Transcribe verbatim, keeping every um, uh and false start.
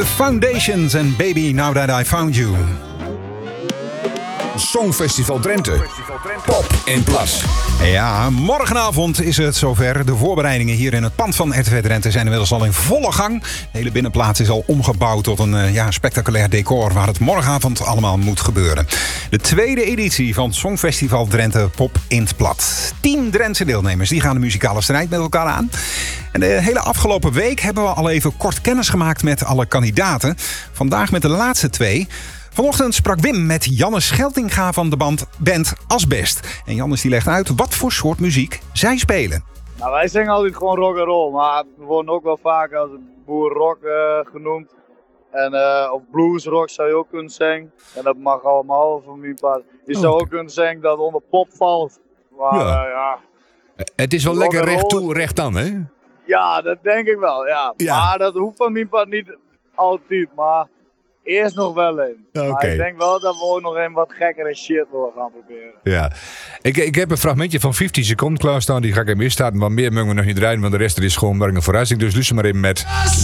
Foundations and Baby Now That I Found You. Songfestival Drenthe. Pop en Plas. Ja, morgenavond is het zover. De voorbereidingen hier in het pand van R T V Drenthe zijn inmiddels al in volle gang. De hele binnenplaats is al omgebouwd tot een ja, spectaculair decor waar het morgenavond allemaal moet gebeuren. De tweede editie van Songfestival Drenthe Pop in het Plat. Tien Drentse deelnemers die gaan de muzikale strijd met elkaar aan. En de hele afgelopen week hebben we al even kort kennis gemaakt met alle kandidaten. Vandaag met de laatste twee. Vanochtend sprak Wim met Jannes Scheltinga van de band, band Asbest. En Jannes die legt uit wat voor soort muziek zij spelen. Nou, wij zingen altijd gewoon rock and roll, maar we worden ook wel vaak als boerrock uh, genoemd. En, uh, of bluesrock zou je ook kunnen zingen. En dat mag allemaal van mijn part. Je zou Oh. ook kunnen zeggen dat het onder pop valt. Maar Ja. ja, uh, ja. Het is wel Rock lekker and recht roll. toe, recht aan, hè? ja, dat denk ik wel, ja. Ja. Maar dat hoeft van mijn part niet altijd, maar eerst nog wel een. Ja, oké. Maar ik denk wel dat we ook nog een wat gekkere shit willen gaan proberen. Ja. Ik, ik heb een fragmentje van vijftien seconden klaarstaan. Die ga ik even instarten. Maar meer mogen we nog niet draaien, want de rest er is gewoon maar een verrassing. Dus luister maar even met...